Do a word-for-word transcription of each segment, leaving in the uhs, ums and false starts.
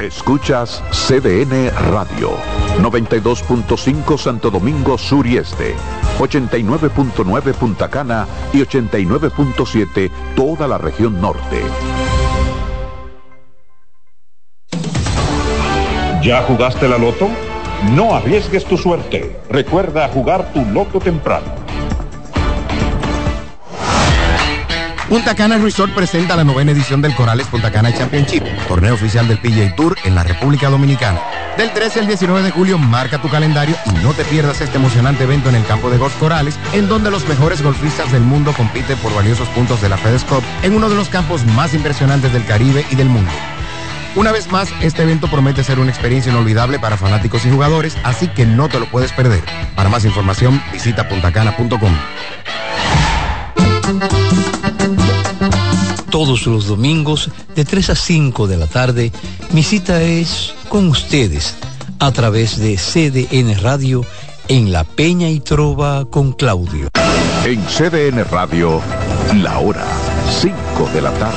Escuchas C D N Radio, noventa y dos punto cinco Santo Domingo Sur y Este, ochenta y nueve punto nueve Punta Cana y ochenta y nueve punto siete toda la región norte. ¿Ya jugaste la loto? No arriesgues tu suerte. Recuerda jugar tu loto temprano. Punta Cana Resort presenta la novena edición del Corales Punta Cana Championship, torneo oficial del P G A Tour en la República Dominicana. Del trece al diecinueve de julio, marca tu calendario y no te pierdas este emocionante evento en el campo de golf Corales, en donde los mejores golfistas del mundo compiten por valiosos puntos de la FedEx Cup en uno de los campos más impresionantes del Caribe y del mundo. Una vez más, este evento promete ser una experiencia inolvidable para fanáticos y jugadores, así que no te lo puedes perder. Para más información, visita puntacana punto com. Todos los domingos, de tres a cinco de la tarde, mi cita es con ustedes, a través de C D N Radio, en La Peña y Trova con Claudio. En C D N Radio, la hora, cinco de la tarde.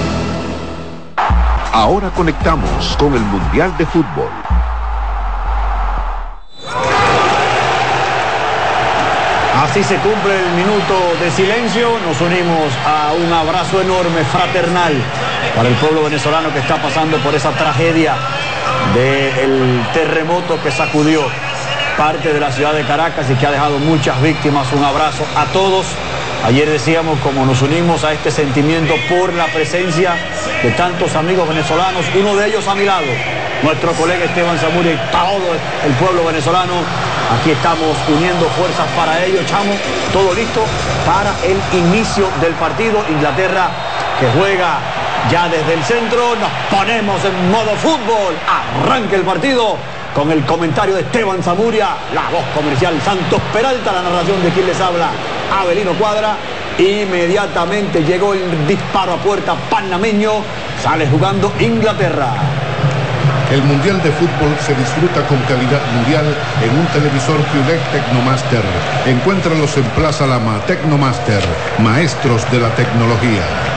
Ahora conectamos con el Mundial de Fútbol. Así se cumple el minuto de silencio. Nos unimos a un abrazo enorme, fraternal, para el pueblo venezolano que está pasando por esa tragedia del terremoto que sacudió parte de la ciudad de Caracas y que ha dejado muchas víctimas. Un abrazo a todos. Ayer decíamos cómo nos unimos a este sentimiento por la presencia de tantos amigos venezolanos, uno de ellos a mi lado, nuestro colega Esteban Zamudio y todo el pueblo venezolano. Aquí estamos uniendo fuerzas para ello, chamo, todo listo para el inicio del partido. Inglaterra que juega ya desde el centro, nos ponemos en modo fútbol, arranca el partido con el comentario de Esteban Zamudio, la voz comercial Santos Peralta, la narración de quien les habla, Abelino Cuadra. Inmediatamente llegó el disparo a puerta panameño, sale jugando Inglaterra. El Mundial de Fútbol se disfruta con calidad mundial en un televisor Q L E D Tecnomaster. Encuéntralos en Plaza Lama. Tecnomaster, maestros de la tecnología.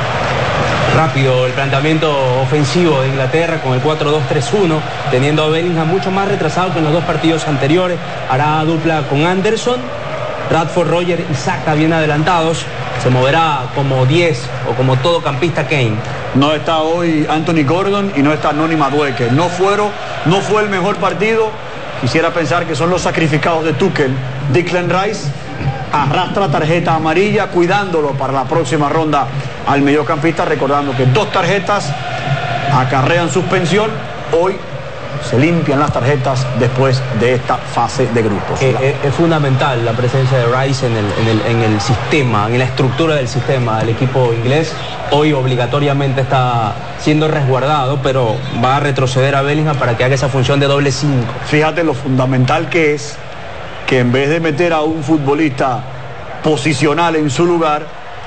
Rápido el planteamiento ofensivo de Inglaterra con el cuatro dos tres uno, teniendo a Bellingham mucho más retrasado que en los dos partidos anteriores. Hará dupla con Anderson, Radford, Roger y Saka bien adelantados. Se moverá como diez o como todo campista Kane. No está hoy Anthony Gordon y no está Noni Madueke. No fueron, no fue el mejor partido. Quisiera pensar que son los sacrificados de Tuchel. Declan Rice arrastra tarjeta amarilla, cuidándolo para la próxima ronda al mediocampista, recordando que dos tarjetas acarrean suspensión. Hoy se limpian las tarjetas después de esta fase de grupos. Eh, eh, es fundamental la presencia de Rice en el, en, el, en el sistema, en la estructura del sistema del equipo inglés. Hoy obligatoriamente está siendo resguardado, pero va a retroceder a Bellingham para que haga esa función de doble cinco. Fíjate lo fundamental que es que en vez de meter a un futbolista posicional en su lugar,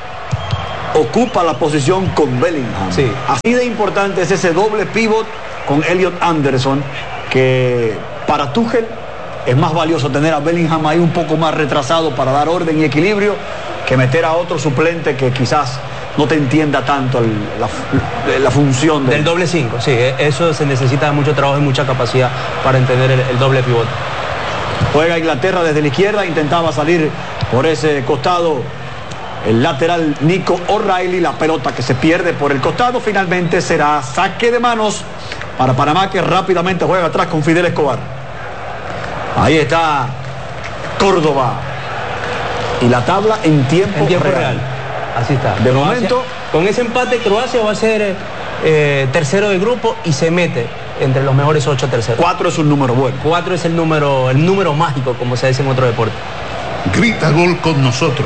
ocupa la posición con Bellingham. Sí. Así de importante es ese doble pivot con Elliot Anderson, que para Tuchel es más valioso tener a Bellingham ahí un poco más retrasado para dar orden y equilibrio, que meter a otro suplente que quizás no te entienda tanto el, la, la función del, del doble cinco. Sí, eso se necesita mucho trabajo y mucha capacidad para entender el, el doble pivot. Juega Inglaterra desde la izquierda, intentaba salir por ese costado el lateral Nico O'Reilly, la pelota que se pierde por el costado. Finalmente será saque de manos para Panamá, que rápidamente juega atrás con Fidel Escobar. Ahí está Córdoba y la tabla en tiempo, en tiempo real. real. Así está. De Croacia, momento, con ese empate Croacia va a ser eh, tercero de grupo y se mete entre los mejores ocho terceros. Cuatro es un número bueno. Cuatro es el número, el número mágico, como se dice en otro deporte. Grita gol con nosotros.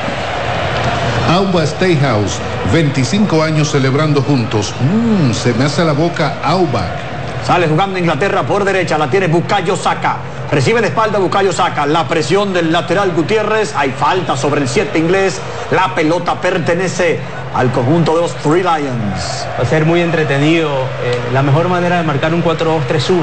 Auba Steakhouse, veinticinco años celebrando juntos. Mmm, se me hace la boca Auba. Sale jugando Inglaterra por derecha, la tiene Bukayo Saka. Recibe de espalda Bukayo Saka. La presión del lateral Gutiérrez. Hay falta sobre el siete inglés. La pelota pertenece al conjunto de los Three Lions. Va a ser muy entretenido. Eh, la mejor manera de marcar un cuatro dos tres uno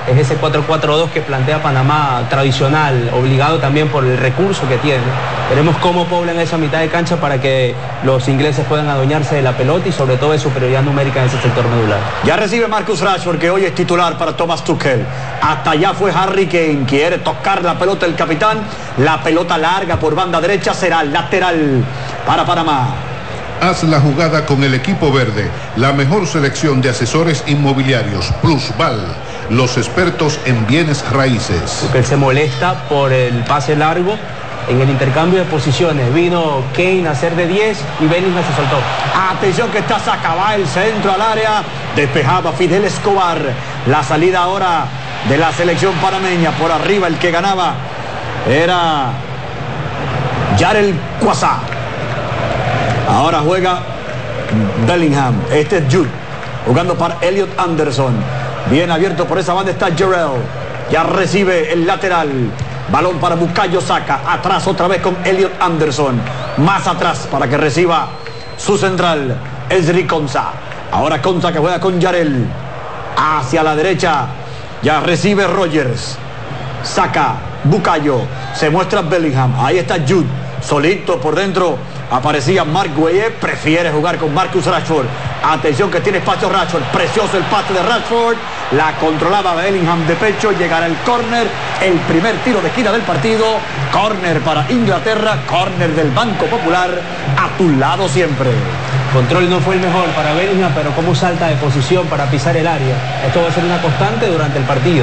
es ese cuatro cuatro dos que plantea Panamá tradicional, obligado también por el recurso que tiene. Veremos cómo poblan esa mitad de cancha para que los ingleses puedan adueñarse de la pelota y sobre todo de superioridad numérica en ese sector medular. Ya recibe Marcus Rashford, que hoy es titular para Thomas Tuchel. Hasta allá fue Harry Kane, quiere tocar la pelota del capitán. La pelota larga por banda derecha será lateral para Panamá. Haz la jugada con el equipo verde, la mejor selección de asesores inmobiliarios, Plusval, los expertos en bienes raíces. Él se molesta por el pase largo en el intercambio de posiciones. Vino Kane a hacer de diez y Bellingham se soltó. Atención que está Saka, va el centro al área, despejaba Fidel Escobar. La salida ahora de la selección panameña, por arriba el que ganaba era Yarel Quasá. Ahora juega Bellingham. Este es Jude, jugando para Elliot Anderson. Bien abierto por esa banda está Jarrell. Ya recibe el lateral. Balón para Bukayo Saka. Atrás otra vez con Elliot Anderson. Más atrás para que reciba su central, Ezri Konsa. Ahora Konsa que juega con Jarrell. Hacia la derecha. Ya recibe Rogers. Saka, Bukayo. Se muestra Bellingham. Ahí está Jude. Solito por dentro aparecía Marc Gueye, prefiere jugar con Marcus Rashford. Atención que tiene espacio Rashford, precioso el pase de Rashford, la controlaba Bellingham de pecho, llegará el córner, el primer tiro de esquina del partido, córner para Inglaterra, córner del Banco Popular, a tu lado siempre. Control no fue el mejor para Bellingham, pero cómo salta de posición para pisar el área. Esto va a ser una constante durante el partido.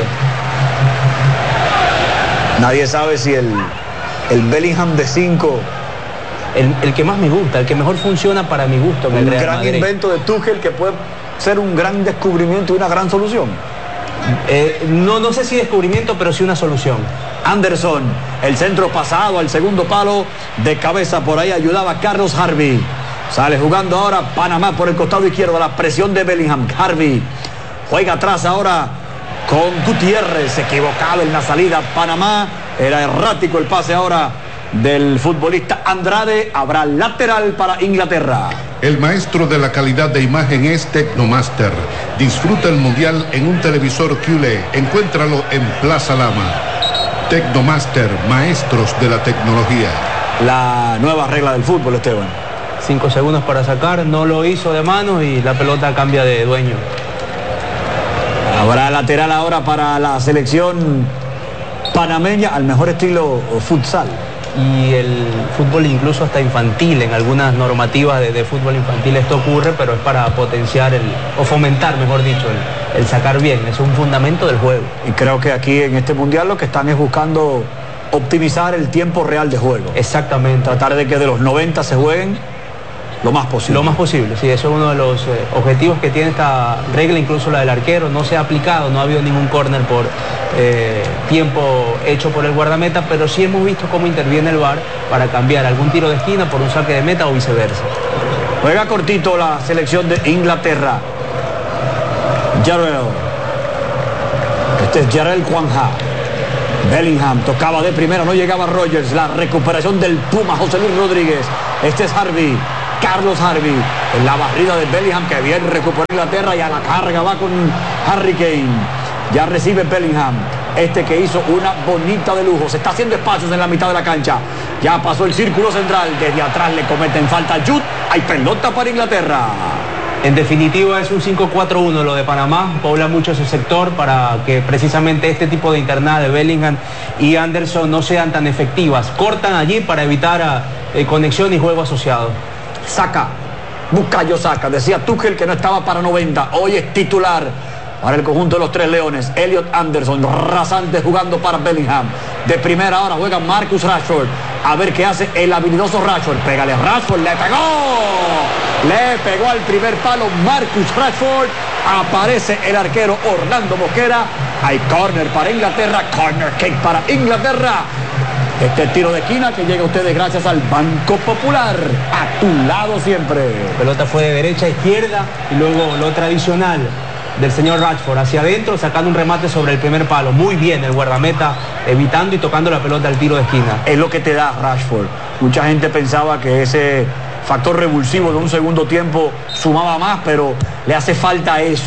Nadie sabe si el, el Bellingham de cinco... El, el que más me gusta, el que mejor funciona para mi gusto. Un gran Madrid. Invento de Tuchel que puede ser un gran descubrimiento y una gran solución. Eh, no, no sé si descubrimiento, pero sí una solución. Anderson, el centro pasado al segundo palo, de cabeza por ahí ayudaba Carlos Harvey. Sale jugando ahora Panamá por el costado izquierdo, la presión de Bellingham. Harvey juega atrás ahora con Gutiérrez, equivocado en la salida Panamá, era errático el pase ahora del futbolista Andrade. Habrá lateral para Inglaterra. El maestro de la calidad de imagen es Tecnomaster. Disfruta el mundial en un televisor Q L E. Encuéntralo en Plaza Lama. Tecnomaster, maestros de la tecnología. La nueva regla del fútbol, Esteban. Cinco segundos para sacar, no lo hizo de manos y la pelota cambia de dueño. Habrá lateral ahora para la selección panameña, al mejor estilo futsal. Y el fútbol incluso hasta infantil, en algunas normativas de, de fútbol infantil esto ocurre, pero es para potenciar el, o fomentar, mejor dicho, el, el sacar bien, es un fundamento del juego. Y creo que aquí en este mundial lo que están es buscando optimizar el tiempo real de juego. Exactamente. Tratar de que de los noventa se jueguen lo más posible. Lo más posible, sí, eso es uno de los eh, objetivos que tiene esta regla, incluso la del arquero, no se ha aplicado, no ha habido ningún córner por eh, tiempo hecho por el guardameta, pero sí hemos visto cómo interviene el V A R para cambiar algún tiro de esquina por un saque de meta o viceversa. Juega cortito la selección de Inglaterra. Jarrell. Este es Jarrell Juanja. Bellingham tocaba de primera, no llegaba Rogers. La recuperación del Puma, José Luis Rodríguez. Este es Harvey. Carlos Harvey, en la barrida de Bellingham, que bien recuperó Inglaterra y a la carga va con Harry Kane. Ya recibe Bellingham, este que hizo una bonita de lujo, se está haciendo espacios en la mitad de la cancha. Ya pasó el círculo central, desde atrás le cometen falta Jude, hay pelota para Inglaterra. En definitiva es un cinco cuatro uno lo de Panamá, pobla mucho ese sector para que precisamente este tipo de internada de Bellingham y Anderson no sean tan efectivas. Cortan allí para evitar a, eh, conexión y juego asociado. Saka, Bukayo Saka, decía Tuchel que no estaba para noventa, hoy es titular para el conjunto de los Tres Leones. Elliot Anderson, rasante jugando para Bellingham. De primera ahora juega Marcus Rashford, a ver qué hace el habilidoso Rashford. Pégale Rashford, le pegó, le pegó al primer palo Marcus Rashford. Aparece el arquero Orlando Mosquera. Hay córner para Inglaterra, corner kick para Inglaterra. Este tiro de esquina que llega a ustedes gracias al Banco Popular, a tu lado siempre. La pelota fue de derecha a izquierda y luego lo tradicional del señor Rashford hacia adentro, sacando un remate sobre el primer palo. Muy bien el guardameta, evitando y tocando la pelota al tiro de esquina. Es lo que te da Rashford. Mucha gente pensaba que ese factor revulsivo de un segundo tiempo sumaba más, pero le hace falta eso.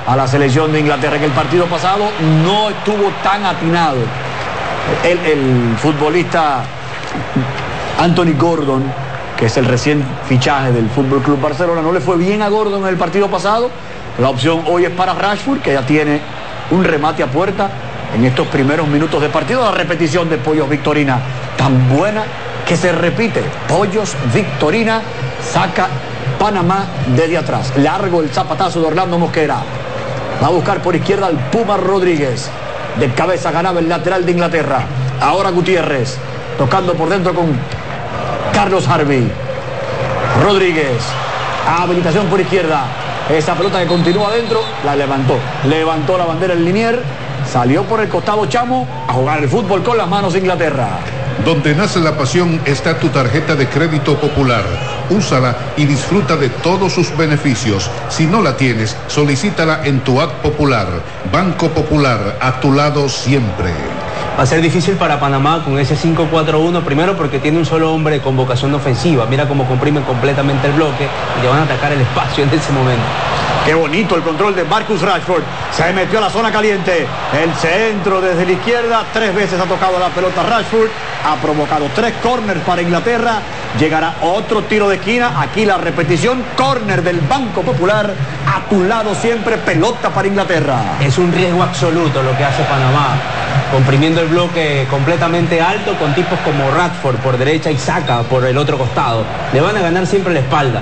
a la selección de Inglaterra. En el partido pasado no estuvo tan atinado el, el futbolista Anthony Gordon, que es el recién fichaje del Fútbol Club Barcelona. No le fue bien a Gordon en el partido pasado. La opción hoy es para Rashford, que ya tiene un remate a puerta en estos primeros minutos de partido. La repetición de Pollos Victorina, tan buena que se repite. Pollos Victorina saca Panamá desde atrás. Largo el zapatazo de Orlando Mosquera. Va a buscar por izquierda al Puma Rodríguez. De cabeza ganaba el lateral de Inglaterra. Ahora Gutiérrez, tocando por dentro con Carlos Harvey. Rodríguez, habilitación por izquierda. Esa pelota que continúa adentro, la levantó. Levantó la bandera el Linier. Salió por el costado Chamo a jugar el fútbol con las manos Inglaterra. Donde nace la pasión está tu tarjeta de crédito popular. Úsala y disfruta de todos sus beneficios. Si no la tienes, solicítala en tu A T Popular. Banco Popular, a tu lado siempre. Va a ser difícil para Panamá con ese cinco cuatro uno, primero porque tiene un solo hombre con vocación ofensiva. Mira cómo comprimen completamente el bloque y le van a atacar el espacio en ese momento. Qué bonito el control de Marcus Rashford. Se metió a la zona caliente. El centro desde la izquierda. Tres veces ha tocado la pelota Rashford. Ha provocado tres corners para Inglaterra. Llegará otro tiro de esquina. Aquí la repetición. Córner del Banco Popular. A tu lado siempre, pelota para Inglaterra. Es un riesgo absoluto lo que hace Panamá. Comprimiendo el bloque completamente alto con tipos como Rashford por derecha y Saka por el otro costado. Le van a ganar siempre la espalda.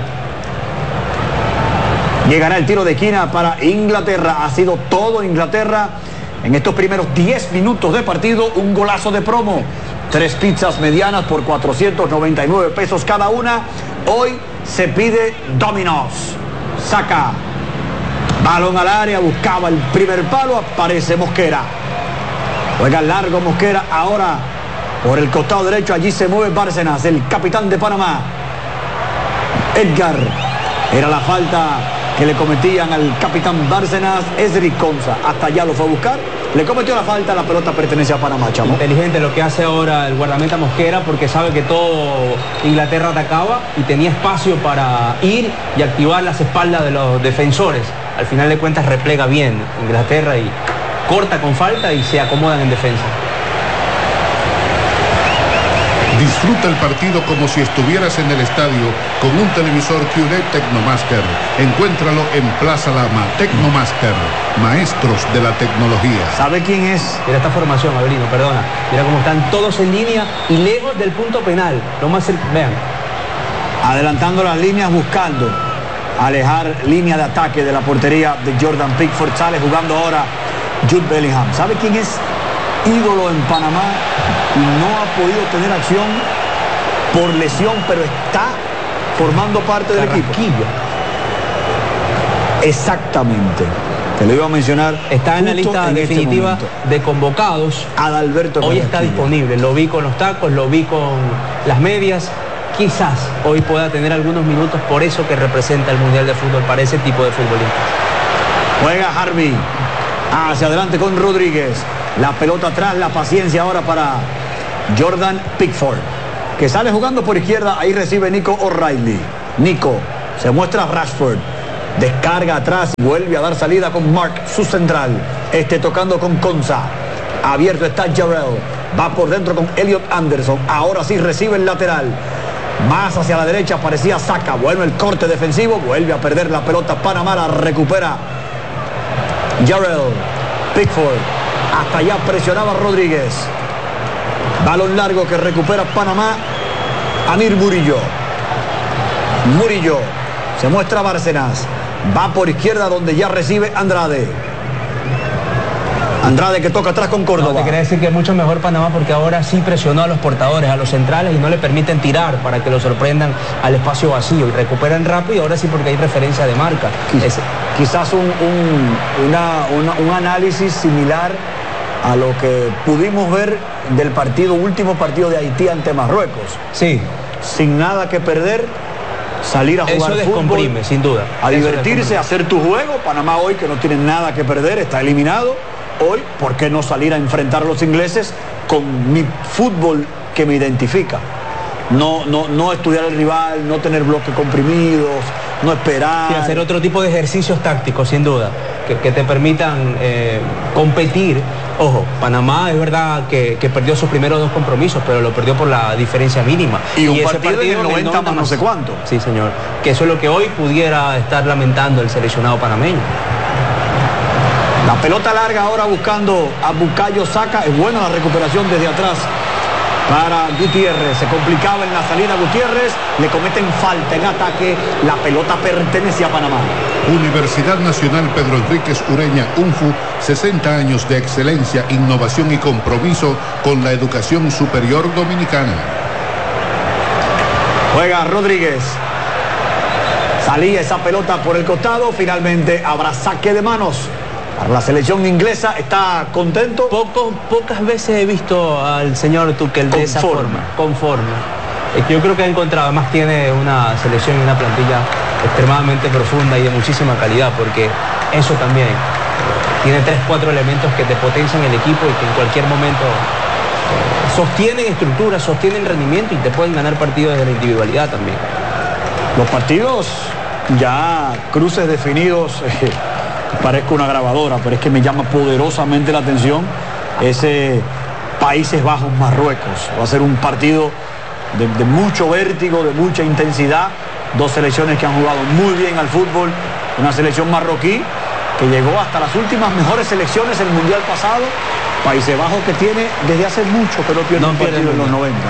Llegará el tiro de esquina para Inglaterra. Ha sido todo Inglaterra en estos primeros diez minutos de partido. Un golazo de promo. Tres pizzas medianas por cuatrocientos noventa y nueve pesos cada una. Hoy se pide Domino's. Saca. Balón al área. Buscaba el primer palo. Aparece Mosquera. Juega largo Mosquera. Ahora por el costado derecho. Allí se mueve Bárcenas, el capitán de Panamá. Edgar. Era la falta que le cometían al capitán Bárcenas. Esri Conza hasta allá lo fue a buscar, le cometió la falta. La pelota pertenece a Panamá, Chamo. Inteligente lo que hace ahora el guardameta Mosquera, porque sabe que todo Inglaterra atacaba y tenía espacio para ir y activar las espaldas de los defensores. Al final de cuentas replega bien Inglaterra y corta con falta y se acomodan en defensa. Disfruta el partido como si estuvieras en el estadio con un televisor Q L E D Tecnomaster. Encuéntralo en Plaza Lama. Tecnomaster, maestros de la tecnología. ¿Sabe quién es? Mira esta formación, Abelino, perdona. Mira cómo están todos en línea y lejos del punto penal. Lo más cerca, vean. Adelantando las líneas, buscando alejar línea de ataque de la portería de Jordan Pickford. Sale jugando ahora Jude Bellingham. ¿Sabe quién es? Ídolo en Panamá y no ha podido tener acción por lesión, pero está formando parte del equipo. Exactamente. Te lo iba a mencionar. Está en la lista en definitiva este de convocados. Adalberto hoy está disponible. Lo vi con los tacos, lo vi con las medias. Quizás hoy pueda tener algunos minutos, por eso que representa el Mundial de Fútbol para ese tipo de futbolistas. Juega Harvey. Hacia adelante con Rodríguez. La pelota atrás, la paciencia ahora para Jordan Pickford, que sale jugando por izquierda. Ahí recibe Nico O'Reilly. Nico, se muestra Rashford. Descarga atrás, vuelve a dar salida con Mark, su central. Este tocando con Conza. Abierto está Jarrell. Va por dentro con Elliot Anderson. Ahora sí recibe el lateral. Más hacia la derecha parecía Saka. Bueno, el corte defensivo. Vuelve a perder la pelota Panamá. La recupera Jarrell. Pickford. Hasta allá presionaba Rodríguez. Balón largo que recupera Panamá. Amir Murillo. Murillo. Se muestra Bárcenas. Va por izquierda donde ya recibe Andrade. Andrade que toca atrás con Córdoba. No, te quería decir que es mucho mejor Panamá porque ahora sí presionó a los portadores, a los centrales y no le permiten tirar para que lo sorprendan al espacio vacío y recuperan rápido y ahora sí porque hay referencia de marca. Quizás, quizás un, un, una, una, un análisis similar a lo que pudimos ver del partido, último partido de Haití ante Marruecos. Sí. Sin nada que perder, salir a jugar Eso descomprime, fútbol, sin duda. a divertirse, a hacer tu juego. Panamá hoy que no tiene nada que perder, está eliminado. Hoy, ¿por qué no salir a enfrentar a los ingleses con mi fútbol que me identifica? No, no, no estudiar al rival, no tener bloques comprimidos, no esperar. Y hacer otro tipo de ejercicios tácticos, sin duda. que, que te permitan eh, competir. Ojo, Panamá es verdad que, que perdió sus primeros dos compromisos, pero lo perdió por la diferencia mínima. Y un ese partido, partido en el noventa más no sé cuánto. Sí, señor. Que eso es lo que hoy pudiera estar lamentando el seleccionado panameño. La pelota larga ahora buscando a Bukayo Saka. Es buena la recuperación desde atrás para Gutiérrez. Se complicaba en la salida Gutiérrez. Le cometen falta en ataque. La pelota pertenece a Panamá. Universidad Nacional Pedro Enríquez Ureña, UNFU, sesenta años de excelencia, innovación y compromiso con la educación superior dominicana. Juega Rodríguez. Salía esa pelota por el costado. Finalmente habrá saque de manos. Para la selección inglesa, ¿está contento? Poco, pocas veces he visto al señor Tuchel de esa forma. Conforme. Es que yo creo que ha encontrado, además tiene una selección y una plantilla extremadamente profunda y de muchísima calidad, porque eso también tiene tres, cuatro elementos que te potencian el equipo y que en cualquier momento eh, sostienen estructura, sostienen rendimiento y te pueden ganar partidos desde la individualidad también. Los partidos ya cruces definidos. Eh, Parezco una grabadora, pero es que me llama poderosamente la atención ese Países Bajos Marruecos. Va a ser un partido de, de mucho vértigo, de mucha intensidad. Dos selecciones que han jugado muy bien al fútbol. Una selección marroquí que llegó hasta las últimas mejores selecciones en el Mundial pasado. Países Bajos que tiene desde hace mucho que no pierde no un partido pierde en los noventa.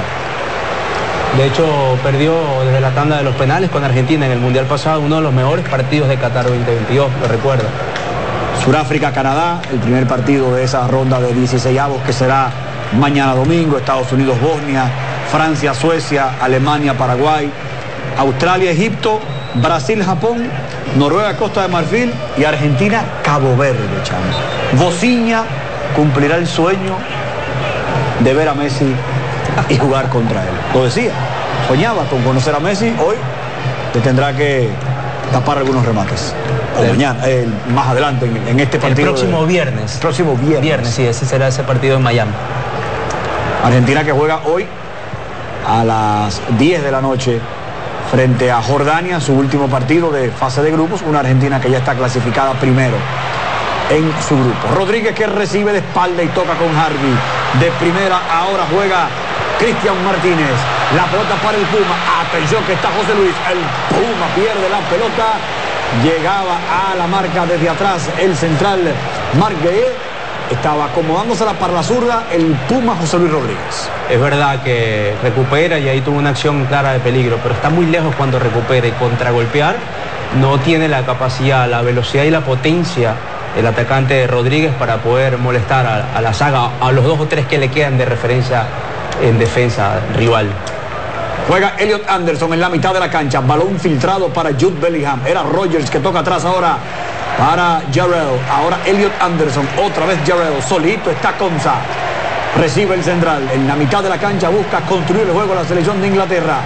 De hecho, perdió desde la tanda de los penales con Argentina en el Mundial pasado, uno de los mejores partidos de Qatar veinte veintidós, lo recuerdo. Sudáfrica-Canadá, el primer partido de esa ronda de dieciseisavos que será mañana domingo. Estados Unidos-Bosnia, Francia-Suecia, Alemania-Paraguay, Australia-Egipto, Brasil-Japón, Noruega-Costa de Marfil y Argentina-Cabo Verde, chamo. Bociña cumplirá el sueño de ver a Messi y jugar contra él. Lo decía, soñaba con conocer a Messi. Hoy te tendrá que tapar algunos remates. O el, mañana, eh, más adelante en, en este partido. El próximo de, viernes. El próximo viernes. Viernes, sí, ese será ese partido en Miami. Argentina que juega hoy a las diez de la noche frente a Jordania, su último partido de fase de grupos. Una Argentina que ya está clasificada primero en su grupo. Rodríguez que recibe de espalda y toca con Harvey. De primera ahora juega Cristian Martínez. La pelota para el Puma. Atención que está José Luis. El Puma pierde la pelota. Llegaba a la marca desde atrás el central Marguerite. Estaba acomodándosela para la zurda el Puma José Luis Rodríguez. Es verdad que recupera y ahí tuvo una acción clara de peligro, pero está muy lejos cuando recupera y contragolpear. No tiene la capacidad, la velocidad y la potencia el atacante Rodríguez para poder molestar a, a la saga, a los dos o tres que le quedan de referencia en defensa rival. Juega Elliot Anderson en la mitad de la cancha. Balón filtrado para Jude Bellingham. Era Rogers que toca atrás ahora para Jarrell. Ahora Elliot Anderson. Otra vez Jarrell. Solito está Konsa. Recibe el central. En la mitad de la cancha busca construir el juego la selección de Inglaterra.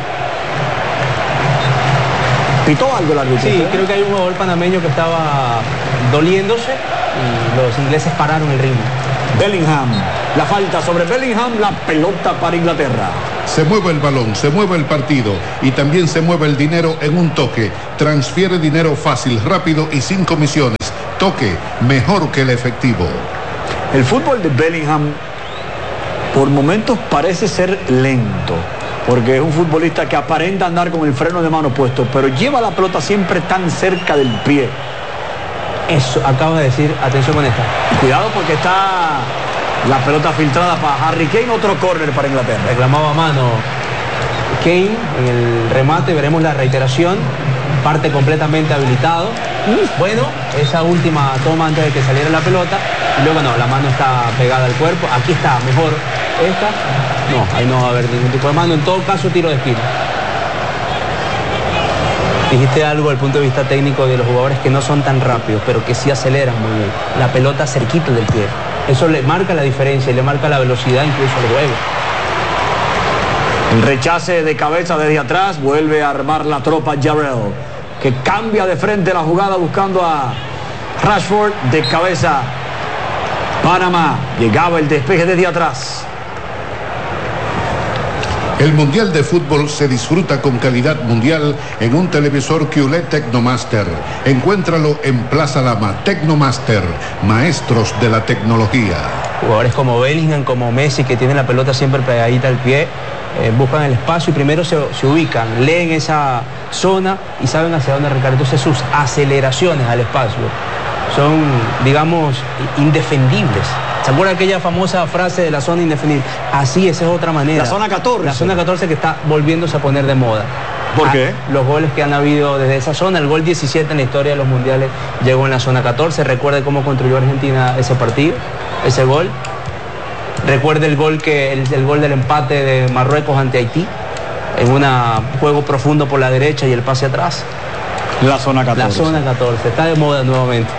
¿Pitó algo el árbitro? Sí, creo que hay un jugador panameño que estaba doliéndose y los ingleses pararon el ritmo. Bellingham. La falta sobre Bellingham. La pelota para Inglaterra. Se mueve el balón, se mueve el partido y también se mueve el dinero en un toque. Transfiere dinero fácil, rápido y sin comisiones. Toque, mejor que el efectivo. El fútbol de Bellingham por momentos parece ser lento, porque es un futbolista que aparenta andar con el freno de mano puesto, pero lleva la pelota siempre tan cerca del pie. Eso, acabo de decir, atención con esta. Cuidado porque está la pelota filtrada para Harry Kane, otro córner para Inglaterra. Reclamaba a mano Kane en el remate, veremos la reiteración, parte completamente habilitado. Bueno, esa última toma antes de que saliera la pelota, y luego no, la mano está pegada al cuerpo, aquí está mejor esta, no, ahí no va a haber ningún tipo de mano, en todo caso tiro de esquina. Dijiste algo desde el punto de vista técnico de los jugadores que no son tan rápidos, pero que sí aceleran muy bien. La pelota cerquita del pie. Eso le marca la diferencia y le marca la velocidad incluso al juego. El rechace de cabeza desde atrás, vuelve a armar la tropa Jarrell, que cambia de frente la jugada buscando a Rashford de cabeza. Panamá, llegaba el despeje desde atrás. El Mundial de Fútbol se disfruta con calidad mundial en un televisor Q L E D Tecnomaster. Encuéntralo en Plaza Lama. Tecnomaster, maestros de la tecnología. Jugadores como Bellingham, como Messi, que tienen la pelota siempre pegadita al pie, eh, buscan el espacio y primero se, se ubican, leen esa zona y saben hacia dónde arrancar. Entonces sus aceleraciones al espacio son, digamos, indefendibles. ¿Se acuerda aquella famosa frase de la zona indefendible? Así, esa es otra manera. La zona catorce. La zona catorce que está volviéndose a poner de moda. ¿Por qué? Los goles que han habido desde esa zona, el gol diecisiete en la historia de los mundiales llegó en la zona catorce. Recuerde cómo construyó Argentina ese partido, ese gol. Recuerde el gol, que, el, el gol del empate de Marruecos ante Haití, en un juego profundo por la derecha y el pase atrás. La zona catorce. La zona catorce, está de moda nuevamente.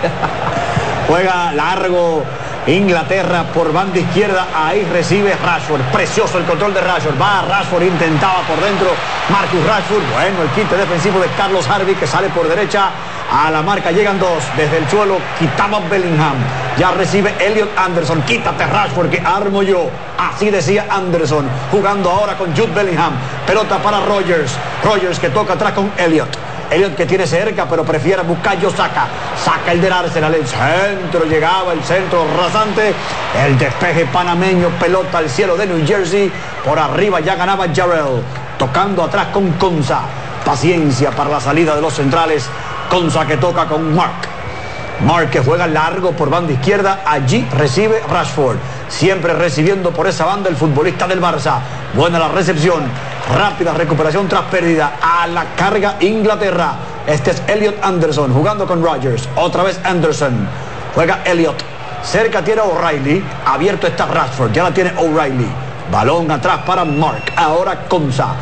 Juega largo Inglaterra por banda izquierda, ahí recibe Rashford, precioso el control de Rashford, va Rashford, intentaba por dentro Marcus Rashford, bueno, el quite defensivo de Carlos Harvey que sale por derecha, a la marca llegan dos, desde el suelo quitaba Bellingham, ya recibe Elliot Anderson, quítate Rashford que armo yo, así decía Anderson, jugando ahora con Jude Bellingham, pelota para Rogers, Rogers que toca atrás con Elliot. Elliot que tiene cerca, pero prefiere Bukayo Saka. Saca el del Arsenal, el centro, llegaba el centro rasante. El despeje panameño, pelota al cielo de New Jersey. Por arriba ya ganaba Jarrell. Tocando atrás con Konsa. Paciencia para la salida de los centrales. Konsa que toca con Mark. Mark que juega largo por banda izquierda. Allí recibe Rashford. Siempre recibiendo por esa banda el futbolista del Barça. Buena la recepción. Rápida recuperación tras pérdida. A la carga Inglaterra. Este es Elliot Anderson jugando con Rogers. Otra vez Anderson. Juega Elliot. Cerca tiene O'Reilly. Abierto está Rashford. Ya la tiene O'Reilly. Balón atrás para Mark. Ahora Konsa.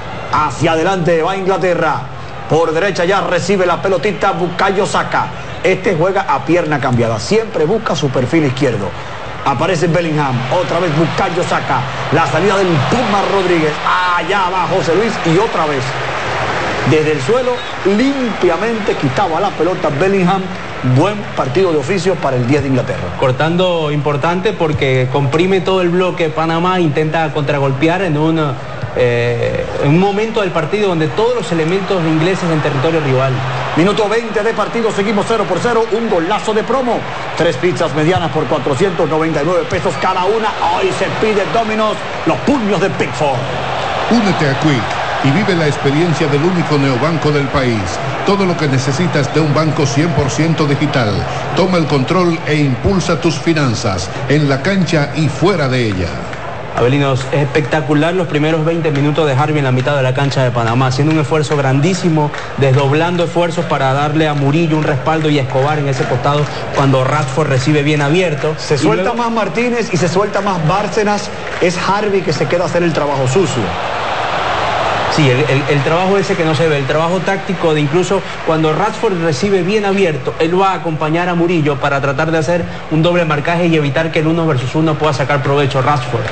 Hacia adelante va Inglaterra. Por derecha ya recibe la pelotita Bukayo Saka. Este juega a pierna cambiada. Siempre busca su perfil izquierdo. Aparece Bellingham, otra vez Bukayo Saka, la salida del Puma Rodríguez, allá va José Luis y otra vez, desde el suelo, limpiamente quitaba la pelota Bellingham, buen partido de oficio para el diez de Inglaterra. Cortando importante porque comprime todo el bloque Panamá, intenta contragolpear en un, eh, en un momento del partido donde todos los elementos ingleses en territorio rival. Minuto veinte de partido, seguimos cero por cero, un golazo de promo. Tres pizzas medianas por cuatrocientos noventa y nueve pesos cada una. Hoy se pide Domino's, los puños de Pickford. Únete a Quick y vive la experiencia del único neobanco del país. Todo lo que necesitas de un banco cien por ciento digital. Toma el control e impulsa tus finanzas en la cancha y fuera de ella. Abelinos, es espectacular los primeros veinte minutos de Harvey en la mitad de la cancha de Panamá, haciendo un esfuerzo grandísimo, desdoblando esfuerzos para darle a Murillo un respaldo y a Escobar en ese costado cuando Rashford recibe bien abierto. Se suelta luego... más Martínez y se suelta más Bárcenas, es Harvey que se queda a hacer el trabajo sucio. Sí, el, el, el trabajo ese que no se ve, el trabajo táctico de incluso cuando Rashford recibe bien abierto, él va a acompañar a Murillo para tratar de hacer un doble marcaje y evitar que el uno versus uno pueda sacar provecho Rashford.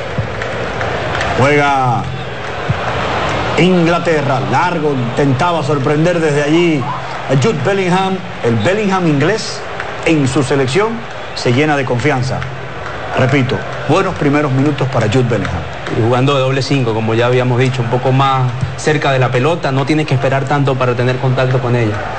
Juega Inglaterra, largo, intentaba sorprender desde allí a Jude Bellingham. El Bellingham inglés en su selección se llena de confianza. Repito, buenos primeros minutos para Jude Bellingham. Y jugando de doble cinco, como ya habíamos dicho, un poco más cerca de la pelota, no tienes que esperar tanto para tener contacto con ella.